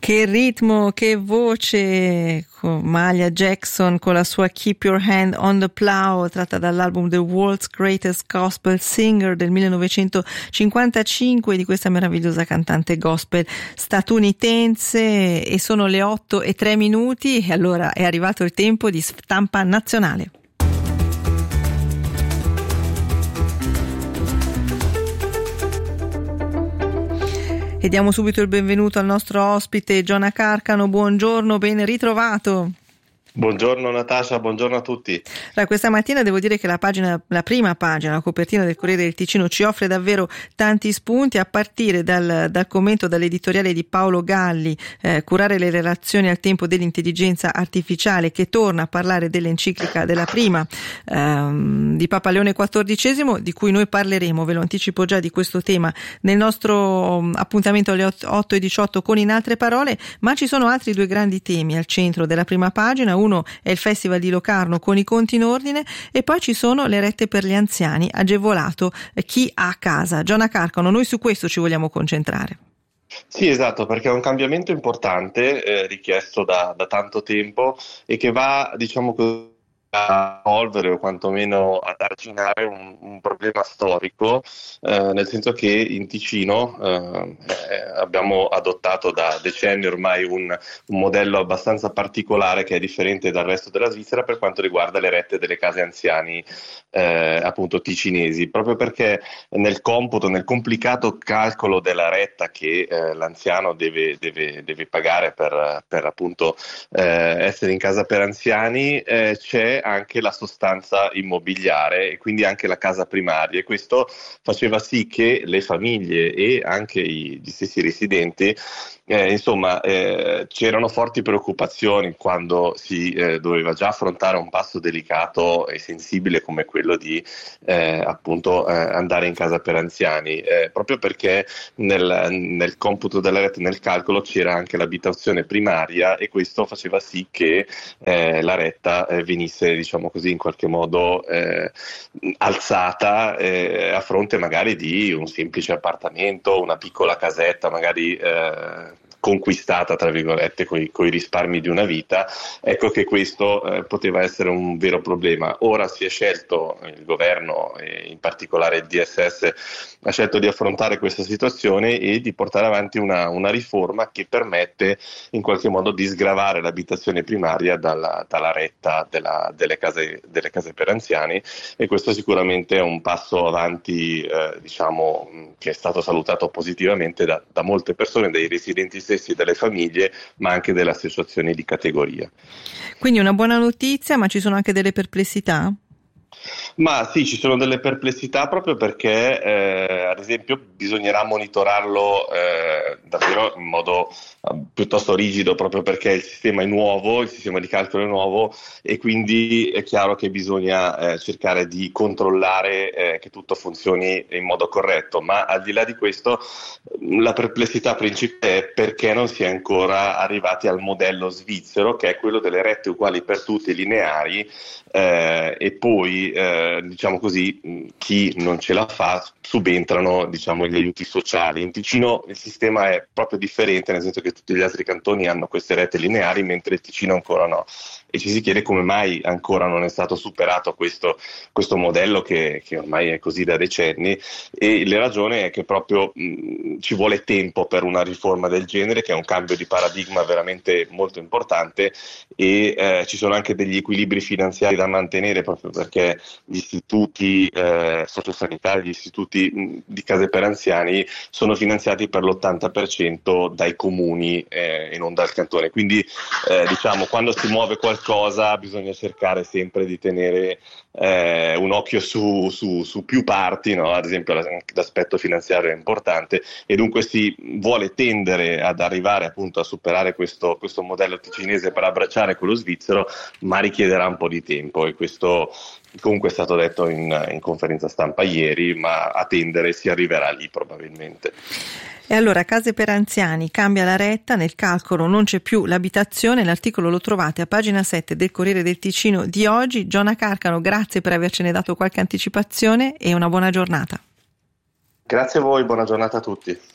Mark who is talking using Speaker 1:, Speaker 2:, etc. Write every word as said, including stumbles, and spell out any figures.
Speaker 1: Che ritmo, che voce, con Mahalia Jackson con la sua Keep Your Hand on the Plow, tratta dall'album The World's Greatest Gospel Singer del millenovecentocinquantacinque, di questa meravigliosa cantante gospel statunitense. E sono le otto e tre minuti e allora è arrivato il tempo di Stampa Nazionale. E diamo subito il benvenuto al nostro ospite Giona Carcano. Buongiorno, ben ritrovato.
Speaker 2: Buongiorno Natascia, buongiorno a tutti.
Speaker 1: Allora, questa mattina devo dire che la pagina, la prima pagina, la copertina del Corriere del Ticino ci offre davvero tanti spunti, a partire dal, dal commento, dall'editoriale di Paolo Galli, eh, curare le relazioni al tempo dell'intelligenza artificiale, che torna a parlare dell'enciclica della prima ehm, di Papa Leone quattordicesimo, di cui noi parleremo, ve lo anticipo già, di questo tema nel nostro um, appuntamento alle otto e diciotto con In Altre Parole, ma ci sono altri due grandi temi al centro della prima pagina. Uno è il Festival di Locarno con i conti in ordine e poi ci sono le rette per gli anziani, agevolato chi ha casa. Giona Carcano, noi su questo ci vogliamo concentrare.
Speaker 2: Sì, esatto, perché è un cambiamento importante eh, richiesto da, da tanto tempo e che va, diciamo così, a risolvere o quantomeno ad arginare un, un problema storico, eh, nel senso che in Ticino eh, eh, abbiamo adottato da decenni ormai un, un modello abbastanza particolare che è differente dal resto della Svizzera per quanto riguarda le rette delle case anziani eh, appunto ticinesi, proprio perché nel computo, nel complicato calcolo della retta che eh, l'anziano deve, deve, deve pagare per, per appunto eh, essere in casa per anziani, eh, c'è anche la sostanza immobiliare e quindi anche la casa primaria, e questo faceva sì che le famiglie e anche i, gli stessi residenti Eh, insomma, eh, c'erano forti preoccupazioni quando si eh, doveva già affrontare un passo delicato e sensibile come quello di eh, appunto eh, andare in casa per anziani, eh, proprio perché nel, nel computo della rete, nel calcolo, c'era anche l'abitazione primaria e questo faceva sì che eh, la retta eh, venisse, diciamo così, in qualche modo eh, alzata eh, a fronte magari di un semplice appartamento, una piccola casetta magari eh, conquistata tra virgolette coi, coi risparmi di una vita. Ecco che questo eh, poteva essere un vero problema. Ora si è scelto, il governo e in particolare il D S S ha scelto di affrontare questa situazione e di portare avanti una, una riforma che permette in qualche modo di sgravare l'abitazione primaria dalla, dalla retta della, delle, case, delle case per anziani, e questo sicuramente è un passo avanti eh, diciamo che è stato salutato positivamente da, da molte persone, dai residenti stessi, delle famiglie, ma anche delle associazioni di categoria.
Speaker 1: Quindi una buona notizia, ma ci sono anche delle perplessità?
Speaker 2: Ma sì, ci sono delle perplessità proprio perché eh, ad esempio bisognerà monitorarlo eh, davvero in modo eh, piuttosto rigido, proprio perché il sistema è nuovo, il sistema di calcolo è nuovo e quindi è chiaro che bisogna eh, cercare di controllare eh, che tutto funzioni in modo corretto, ma al di là di questo la perplessità principale è perché non si è ancora arrivati al modello svizzero, che è quello delle rette uguali per tutti, lineari, eh, e poi Eh, diciamo così, chi non ce la fa subentrano, diciamo, gli aiuti sociali. In Ticino il sistema è proprio differente, nel senso che tutti gli altri cantoni hanno queste rette lineari, mentre il Ticino ancora no, e ci si chiede come mai ancora non è stato superato questo, questo modello che, che ormai è così da decenni, e la ragione è che proprio mh, ci vuole tempo per una riforma del genere, che è un cambio di paradigma veramente molto importante, e eh, ci sono anche degli equilibri finanziari da mantenere, proprio perché gli istituti eh, sociosanitari, gli istituti mh, di case per anziani sono finanziati per l'ottanta per cento dai comuni eh, e non dal cantone, quindi eh, diciamo quando si muove qualcosa bisogna cercare sempre di tenere eh, un occhio su, su, su più parti, no? Ad esempio l'aspetto finanziario è importante e dunque si vuole tendere ad arrivare appunto a superare questo, questo modello ticinese per abbracciare quello svizzero, ma richiederà un po' di tempo, e questo comunque è stato detto in, in conferenza stampa ieri, ma a tendere si arriverà lì probabilmente.
Speaker 1: E allora, case per anziani, cambia la retta, nel calcolo non c'è più l'abitazione. L'articolo lo trovate a pagina sette del Corriere del Ticino di oggi. Giona Carcano, grazie per avercene dato qualche anticipazione e una buona giornata.
Speaker 2: Grazie a voi, buona giornata a tutti.